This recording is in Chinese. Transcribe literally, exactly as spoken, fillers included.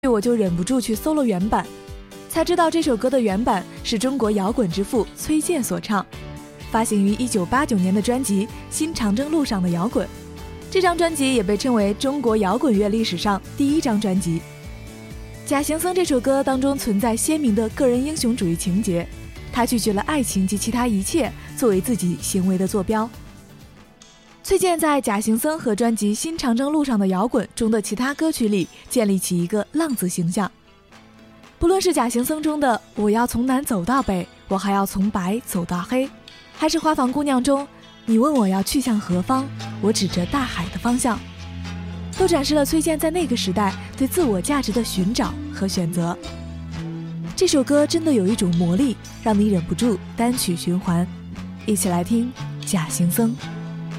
我就忍不住去搜了原版，才知道这首歌的原版是中国摇滚之父崔健所唱，发行于一九八九年的专辑《新长征路上的摇滚》。这张专辑也被称为中国摇滚乐历史上第一张专辑。假行僧这首歌当中存在鲜明的个人英雄主义情节，他拒绝了爱情及其他一切作为自己行为的坐标。崔健在假行僧和专辑《新长征路上的摇滚》中的其他歌曲里建立起一个浪子形象，不论是假行僧中的我要从南走到北，我还要从白走到黑，还是花房姑娘中你问我要去向何方，我指着大海的方向，都展示了崔健在那个时代对自我价值的寻找和选择。这首歌真的有一种魔力，让你忍不住单曲循环。一起来听假行僧。